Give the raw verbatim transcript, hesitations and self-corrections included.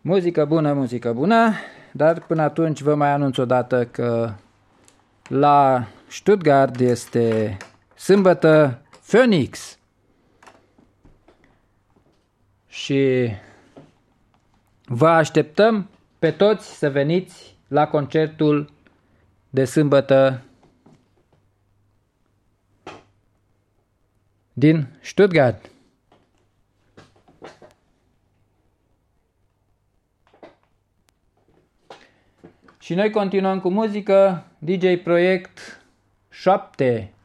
Muzică bună, muzică bună, dar până atunci vă mai anunț o dată că la Stuttgart este sâmbătă Phoenix și vă așteptăm pe toți să veniți la concertul de sâmbătă din Stuttgart. Și noi continuăm cu muzică, D J Project șapte.